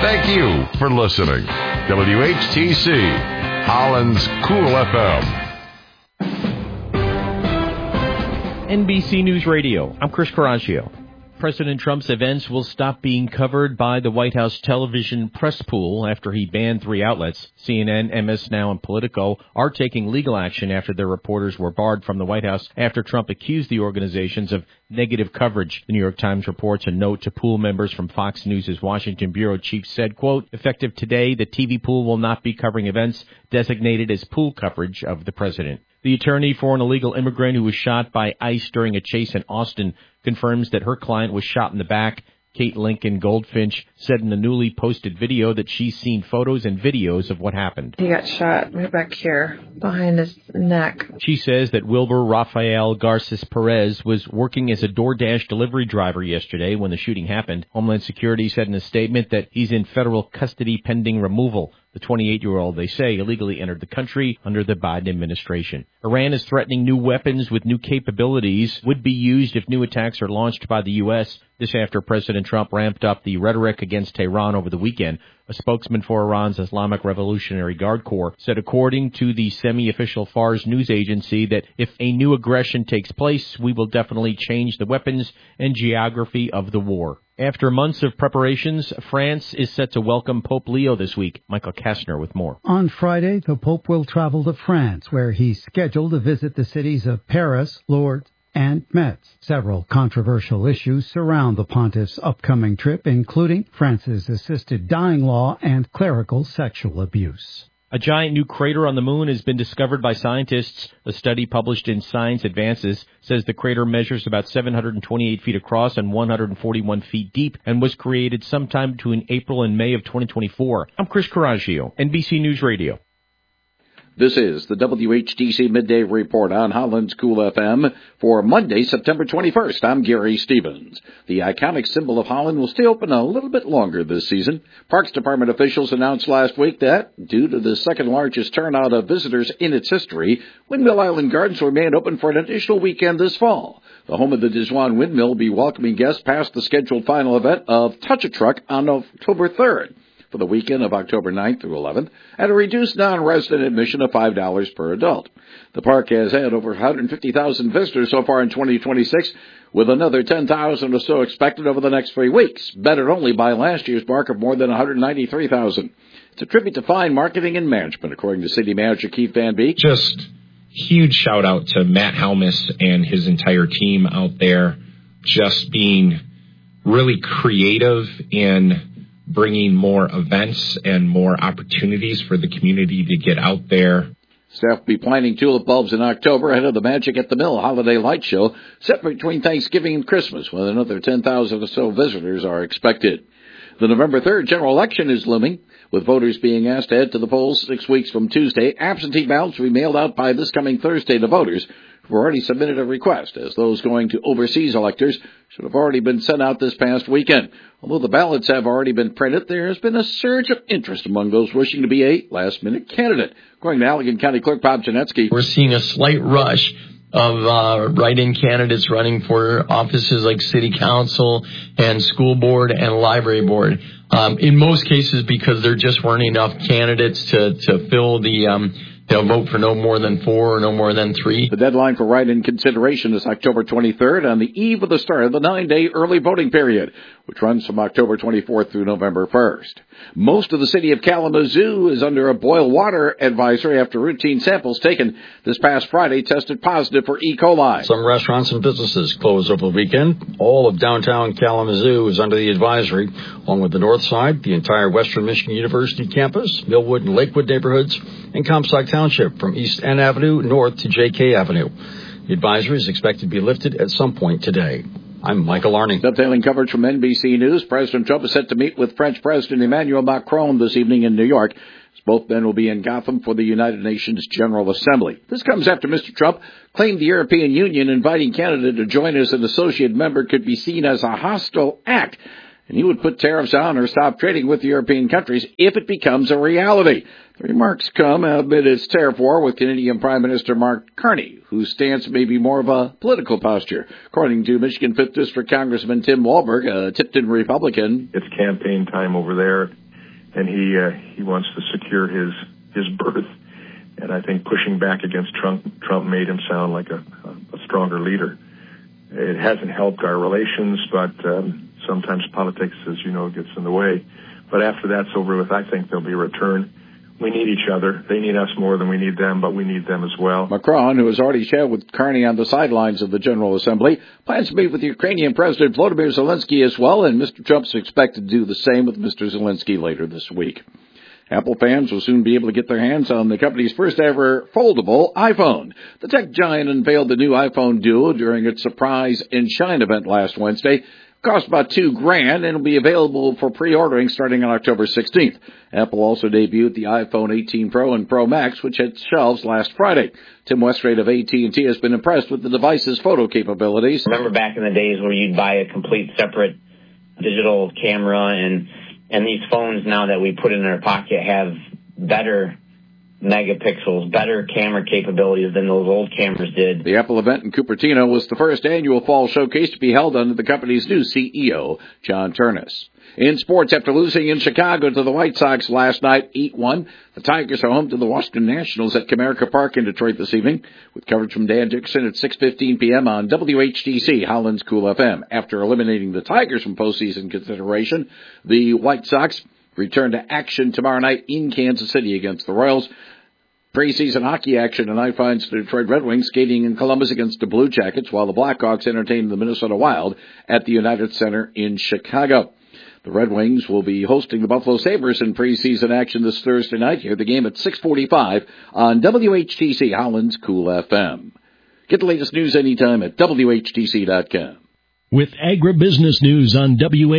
Thank you for listening. WHTC, Holland's Cool FM. NBC News Radio. I'm Chris Coraggio. President Trump's events will stop being covered by the White House television press pool after he banned 3 outlets. CNN, MS Now, and Politico are taking legal action after their reporters were barred from the White House after Trump accused the organizations of negative coverage. The New York Times reports a note to pool members from Fox News' Washington bureau chief said, quote, effective today, the TV pool will not be covering events designated as pool coverage of the president. The attorney for an illegal immigrant who was shot by ICE during a chase in Austin confirms that her client was shot in the back. Kate Lincoln Goldfinch said in the newly posted video that she's seen photos and videos of what happened. He got shot right back here, behind his neck. She says that Wilbur Rafael Garces Perez was working as a DoorDash delivery driver yesterday when the shooting happened. Homeland Security said in a statement that he's in federal custody pending removal. The 28-year-old, they say, illegally entered the country under the Biden administration. Iran is threatening new weapons with new capabilities would be used if new attacks are launched by the U.S. This after President Trump ramped up the rhetoric against Tehran over the weekend. A spokesman for Iran's Islamic Revolutionary Guard Corps said, according to the semi-official Fars news agency, that if a new aggression takes place, we will definitely change the weapons and geography of the war. After months of preparations, France is set to welcome Pope Leo this week. Michael Kastner with more. On Friday, the Pope will travel to France, where he's scheduled to visit the cities of Paris, Lourdes, and Metz. Several controversial issues surround the pontiff's upcoming trip, including France's assisted dying law and clerical sexual abuse. A giant new crater on the moon has been discovered by scientists. A study published in Science Advances says the crater measures about 728 feet across and 141 feet deep and was created sometime between April and May of 2024. I'm Chris Coraggio, NBC News Radio. This is the WHTC Midday Report on Holland's Cool FM for Monday, September 21st. I'm Gary Stevens. The iconic symbol of Holland will stay open a little bit longer this season. Parks Department officials announced last week that, due to the second largest turnout of visitors in its history, Windmill Island Gardens will remain open for an additional weekend this fall. The home of the Dijon Windmill will be welcoming guests past the scheduled final event of Touch a Truck on October 3rd. For the weekend of October 9th through 11th, at a reduced non-resident admission of $5 per adult. The park has had over 150,000 visitors so far in 2026, with another 10,000 or so expected over the next 3 weeks, bettered only by last year's mark of more than 193,000. It's a tribute to fine marketing and management, according to City Manager Keith Van Beek. Just huge shout-out to Matt Helmus and his entire team out there, just being really creative in bringing more events and more opportunities for the community to get out there. Staff will be planting tulip bulbs in October ahead of the Magic at the Mill holiday light show set between Thanksgiving and Christmas, when another 10,000 or so visitors are expected. The November 3rd general election is looming, with voters being asked to head to the polls 6 weeks from Tuesday. Absentee ballots will be mailed out by this coming Thursday to voters who already submitted a request, as those going to overseas electors should have already been sent out this past weekend. Although the ballots have already been printed, there has been a surge of interest among those wishing to be a last-minute candidate. According to Allegan County Clerk Bob Janetsky, we're seeing a slight rush of write-in candidates running for offices like city council and school board and library board. In most cases, because there just weren't enough candidates to fill the they'll vote for no more than 4 or no more than 3. The deadline for write-in consideration is October 23rd, on the eve of the start of the 9-day early voting period, which runs from October 24th through November 1st. Most of the city of Kalamazoo is under a boil water advisory after routine samples taken this past Friday tested positive for E. coli. Some restaurants and businesses closed over the weekend. All of downtown Kalamazoo is under the advisory, along with the north side, the entire Western Michigan University campus, Millwood and Lakewood neighborhoods, and Comstock Township from East N Avenue north to J.K. Avenue. The advisory is expected to be lifted at some point today. I'm Michael Arning. Dovetailing coverage from NBC News, President Trump is set to meet with French President Emmanuel Macron this evening in New York. Both men will be in Gotham for the United Nations General Assembly. This comes after Mr. Trump claimed the European Union inviting Canada to join as an associate member could be seen as a hostile act, and he would put tariffs on or stop trading with European countries if it becomes a reality. The remarks come amid its tariff war with Canadian Prime Minister Mark Carney, whose stance may be more of a political posture. According to Michigan 5th District Congressman Tim Walberg, a Tipton Republican, it's campaign time over there, and he wants to secure his berth. And I think pushing back against Trump made him sound like a stronger leader. It hasn't helped our relations, but sometimes politics, as you know, gets in the way. But after that's over with, I think there'll be a return. We need each other. They need us more than we need them, but we need them as well. Macron, who has already chatted with Carney on the sidelines of the General Assembly, plans to meet with Ukrainian President Volodymyr Zelensky as well, and Mr. Trump's expected to do the same with Mr. Zelensky later this week. Apple fans will soon be able to get their hands on the company's first ever foldable iPhone. The tech giant unveiled the new iPhone Duo during its surprise in Shine event last Wednesday. It cost about $2,000 and will be available for pre-ordering starting on October 16th. Apple also debuted the iPhone 18 Pro and Pro Max, which hit shelves last Friday. Tim Westrate of AT&T has been impressed with the device's photo capabilities. Remember back in the days where you'd buy a complete separate digital camera, and these phones now that we put in our pocket have better megapixels, better camera capabilities than those old cameras did. The Apple event in Cupertino was the first annual fall showcase to be held under the company's new CEO, John Ternus. In sports, after losing in Chicago to the White Sox last night, 8-1, the Tigers are home to the Washington Nationals at Comerica Park in Detroit this evening, with coverage from Dan Dickerson at 6:15 p.m. on WHTC, Holland's Cool FM. After eliminating the Tigers from postseason consideration, the White Sox return to action tomorrow night in Kansas City against the Royals. Preseason hockey action tonight finds the Detroit Red Wings skating in Columbus against the Blue Jackets, while the Blackhawks entertain the Minnesota Wild at the United Center in Chicago. The Red Wings will be hosting the Buffalo Sabres in preseason action this Thursday night. Hear the game at 6:45 on WHTC, Holland's Cool FM. Get the latest news anytime at WHTC.com. With agribusiness news on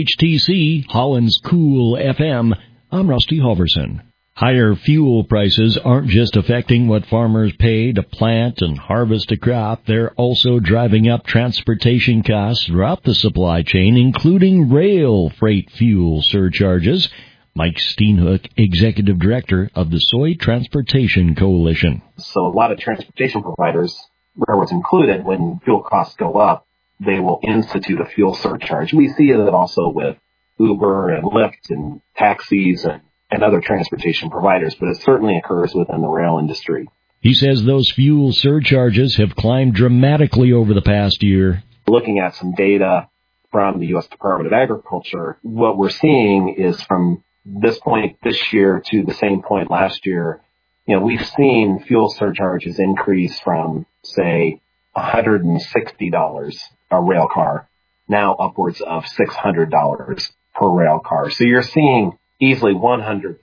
WHTC, Holland's Cool FM, I'm Rusty Halverson. Higher fuel prices aren't just affecting what farmers pay to plant and harvest a crop, they're also driving up transportation costs throughout the supply chain, including rail freight fuel surcharges. Mike Steenhoek, Executive Director of the Soy Transportation Coalition. So a lot of transportation providers, railroads included, when fuel costs go up, they will institute a fuel surcharge. We see it also with Uber and Lyft and taxis and other transportation providers, but it certainly occurs within the rail industry. He says those fuel surcharges have climbed dramatically over the past year. Looking at some data from the U.S. Department of Agriculture, what we're seeing is from this point this year to the same point last year, we've seen fuel surcharges increase from, say, $160 a rail car, now upwards of $600 per rail car. So you're seeing easily 100%,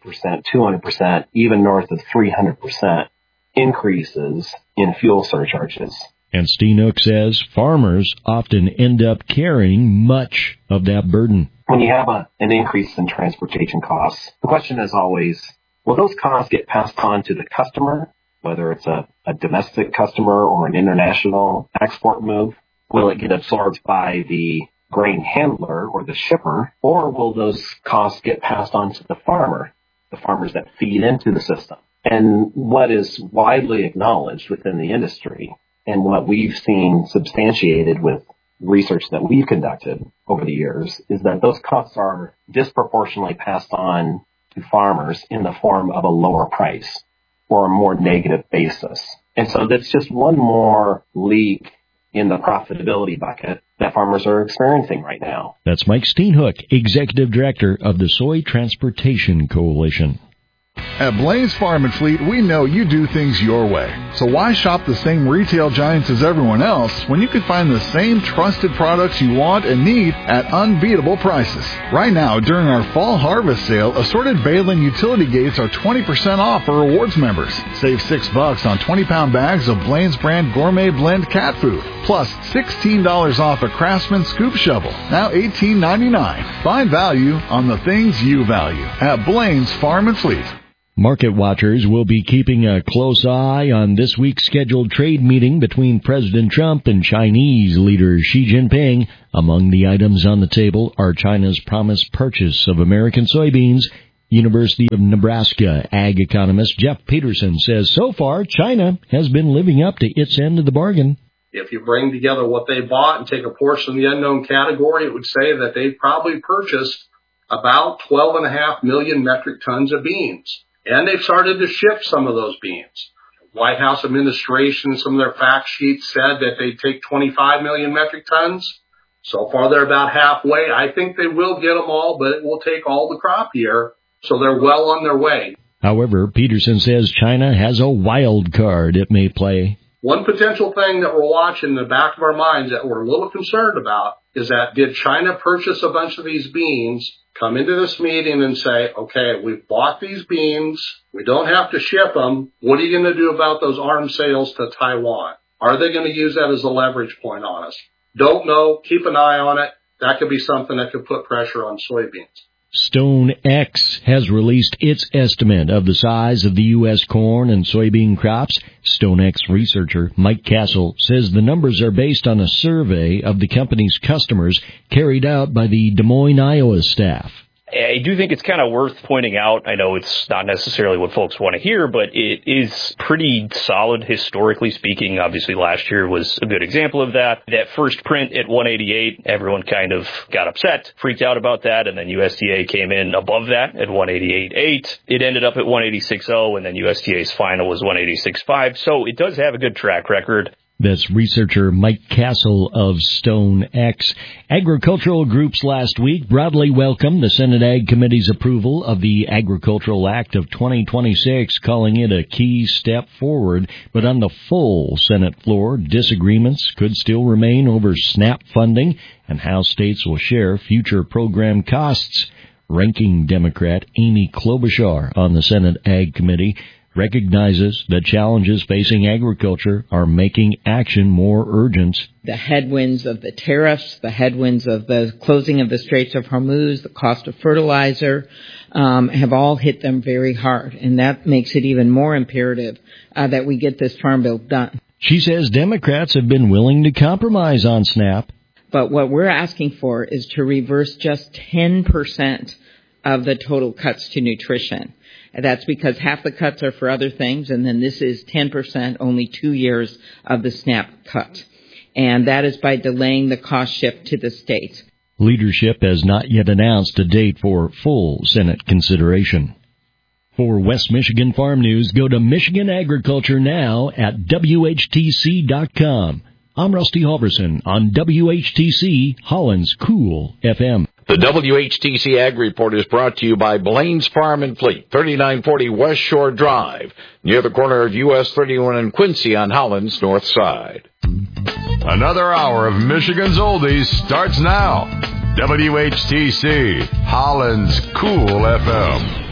200%, even north of 300% increases in fuel surcharges. And Steenhoek says farmers often end up carrying much of that burden. When you have an increase in transportation costs, the question is always, will those costs get passed on to the customer, whether it's a domestic customer or an international export move? Will it get absorbed by the grain handler or the shipper, or will those costs get passed on to the farmers that feed into the system? And what is widely acknowledged within the industry, and what we've seen substantiated with research that we've conducted over the years, is that those costs are disproportionately passed on to farmers in the form of a lower price or a more negative basis. And so that's just one more leak in the profitability bucket that farmers are experiencing right now. That's Mike Steenhoek, Executive Director of the Soy Transportation Coalition. At Blaine's Farm and Fleet, we know you do things your way. So why shop the same retail giants as everyone else when you can find the same trusted products you want and need at unbeatable prices? Right now, during our fall harvest sale, assorted Balin utility gates are 20% off for rewards members. Save $6 on 20-pound bags of Blaine's brand gourmet blend cat food, plus $16 off a Craftsman scoop shovel, now $18.99. Find value on the things you value at Blaine's Farm and Fleet. Market watchers will be keeping a close eye on this week's scheduled trade meeting between President Trump and Chinese leader Xi Jinping. Among the items on the table are China's promised purchase of American soybeans. University of Nebraska ag economist Jeff Peterson says so far China has been living up to its end of the bargain. If you bring together what they bought and take a portion of the unknown category, it would say that they probably purchased about 12.5 million metric tons of beans. And they've started to ship some of those beans. White House administration, some of their fact sheets said that they'd take 25 million metric tons. So far, they're about halfway. I think they will get them all, but it will take all the crop year. So they're well on their way. However, Peterson says China has a wild card it may play. One potential thing that we're watching in the back of our minds that we're a little concerned about is that did China purchase a bunch of these beans, come into this meeting and say, okay, we've bought these beans, we don't have to ship them, what are you going to do about those arms sales to Taiwan? Are they going to use that as a leverage point on us? Don't know. Keep an eye on it. That could be something that could put pressure on soybeans. StoneX has released its estimate of the size of the U.S. corn and soybean crops. StoneX researcher Mike Castle says the numbers are based on a survey of the company's customers carried out by the Des Moines, Iowa staff. I do think it's kind of worth pointing out. I know it's not necessarily what folks want to hear, but it is pretty solid historically speaking. Obviously, last year was a good example of that. That first print at 188, everyone kind of got upset, freaked out about that, and then USDA came in above that at 188.8. It ended up at 186.0, and then USDA's final was 186.5. So it does have a good track record. That's researcher Mike Castle of StoneX. Agricultural groups last week broadly welcomed the Senate Ag Committee's approval of the Agricultural Act of 2026, calling it a key step forward. But on the full Senate floor, disagreements could still remain over SNAP funding and how states will share future program costs. Ranking Democrat Amy Klobuchar on the Senate Ag Committee recognizes that challenges facing agriculture are making action more urgent. The headwinds of the tariffs, the headwinds of the closing of the Straits of Hormuz, the cost of fertilizer, have all hit them very hard. And that makes it even more imperative that we get this farm bill done. She says Democrats have been willing to compromise on SNAP. But what we're asking for is to reverse just 10% of the total cuts to nutrition. That's because half the cuts are for other things, and then this is 10%, only 2 years of the SNAP cut. And that is by delaying the cost shift to the states. Leadership has not yet announced a date for full Senate consideration. For West Michigan Farm News, go to Michigan Agriculture Now at WHTC.com. I'm Rusty Halverson on WHTC, Holland's Cool FM. The WHTC Ag Report is brought to you by Blaine's Farm and Fleet, 3940 West Shore Drive, near the corner of US 31 and Quincy on Holland's north side. Another hour of Michigan's Oldies starts now. WHTC, Holland's Cool FM.